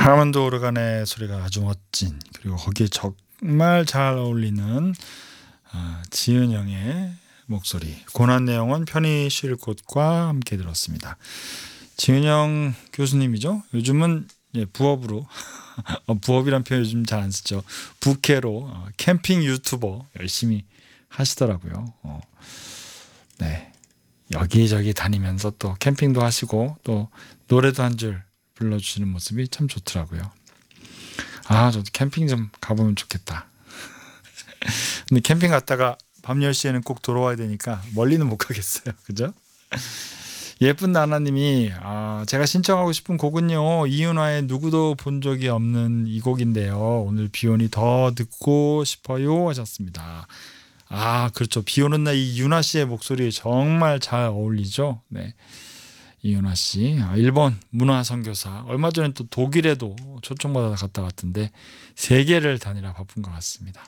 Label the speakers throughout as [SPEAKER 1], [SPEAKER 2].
[SPEAKER 1] 하만드 오르간의 소리가 아주 멋진, 그리고 거기에 정말 잘 어울리는 지은영의 목소리. 고난 내용은 편히 쉴 곳과 함께 들었습니다. 지은영 교수님이죠. 요즘은 부업으로 부업이란 표현 요즘 잘 안 쓰죠. 부캐로 캠핑 유튜버 열심히 하시더라고요. 네, 여기저기 다니면서 또 캠핑도 하시고 또 노래도 한 줄 불러주시는 모습이 참 좋더라고요. 저도 캠핑 좀 가보면 좋겠다. 근데 캠핑 갔다가 밤 10시에는 꼭 돌아와야 되니까 멀리는 못 가겠어요. 그죠? 예쁜 나나님이 제가 신청하고 싶은 곡은요, 이윤아의 누구도 본 적이 없는 이 곡인데요, 오늘 비 오니 더 듣고 싶어요 하셨습니다. 그렇죠. 비 오는 날 이 윤아 씨의 목소리 정말 잘 어울리죠. 네, 이윤아 씨, 일본 문화 선교사, 얼마 전에 또 독일에도 초청받아 갔다 왔던데 세계를 다니라 바쁜 것 같습니다.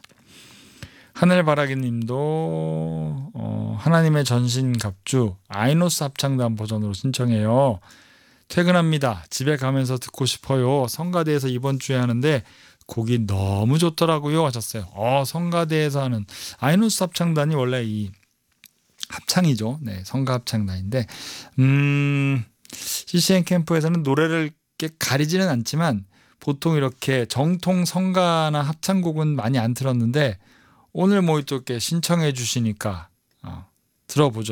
[SPEAKER 1] 하늘바라기님도 하나님의 전신갑주 아이노스 합창단 버전으로 신청해요. 퇴근합니다. 집에 가면서 듣고 싶어요. 성가대에서 이번 주에 하는데 곡이 너무 좋더라고요 하셨어요. 성가대에서 하는 아이노스 합창단이 원래 이 합창이죠. 네, 성가 합창단인데 CCN 캠프에서는 노래를 이렇게 가리지는 않지만 보통 이렇게 정통 성가나 합창곡은 많이 안 틀었는데 오늘 또 이렇게 신청해 주시니까 들어보죠.